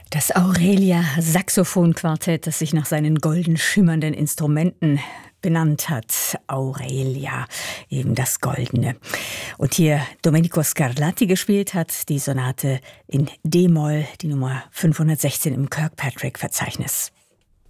Das Aurelia Saxophonquartett, das sich nach seinen golden schimmernden Instrumenten benannt hat. Aurelia, eben das Goldene. Und hier Domenico Scarlatti gespielt hat, die Sonate in D-Moll, die Nummer 516 im Kirkpatrick-Verzeichnis.